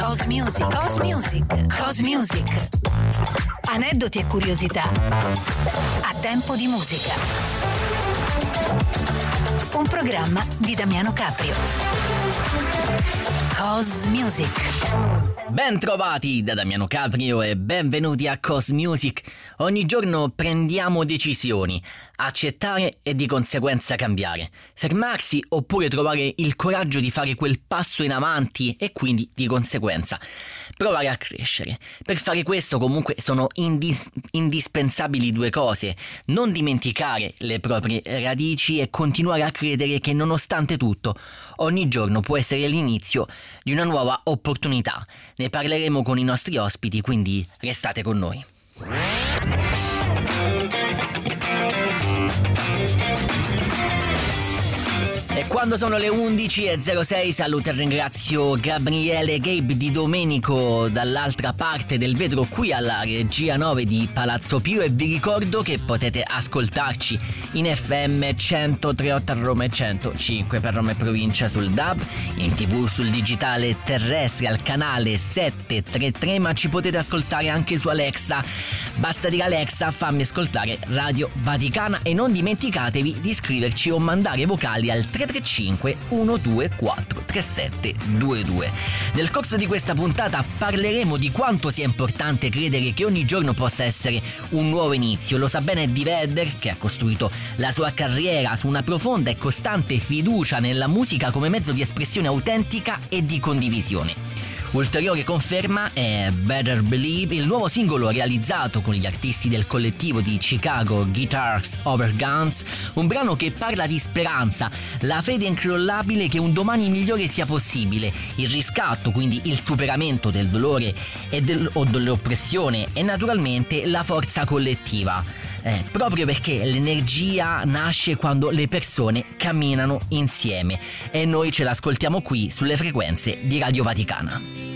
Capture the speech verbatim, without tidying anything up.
Cos Music, Cos Music, Cos Music. Aneddoti e curiosità a tempo di musica. Un programma di Damiano Caprio. Cos Music. Ben trovati da Damiano Caprio e benvenuti a Cos Music. Ogni giorno prendiamo decisioni, accettare e di conseguenza cambiare, fermarsi oppure trovare il coraggio di fare quel passo in avanti e quindi di conseguenza provare a crescere. Per fare questo comunque sono indis- indispensabili due cose: non dimenticare le proprie radici e continuare a credere che nonostante tutto ogni giorno può essere l'inizio di una nuova opportunità. Ne parleremo con i nostri ospiti, quindi restate con noi. E quando sono le undici e zero sei saluto e ringrazio Gabriele Gabe Di Domenico dall'altra parte del vetro qui alla regia nove di Palazzo Pio, e vi ricordo che potete ascoltarci in F M centotre virgola otto a Roma e centocinque per Roma e provincia sul D A B, in tv sul digitale terrestre al canale settecentotrentatré, ma ci potete ascoltare anche su Alexa. Basta dire Alexa, fammi ascoltare Radio Vaticana, e non dimenticatevi di scriverci o mandare vocali al tre tre cinque uno due quattro tre sette due due. Nel corso di questa puntata parleremo di quanto sia importante credere che ogni giorno possa essere un nuovo inizio. Lo sa bene Eddie Vedder, che ha costruito la sua carriera su una profonda e costante fiducia nella musica come mezzo di espressione autentica e di condivisione. Ulteriore conferma è Better Believe, il nuovo singolo realizzato con gli artisti del collettivo di Chicago Guitars Over Guns, un brano che parla di speranza, la fede incrollabile che un domani migliore sia possibile, il riscatto, quindi il superamento del dolore e del, o dell'oppressione, e naturalmente la forza collettiva. Eh, proprio perché l'energia nasce quando le persone camminano insieme, e noi ce l'ascoltiamo qui sulle frequenze di Radio Vaticana.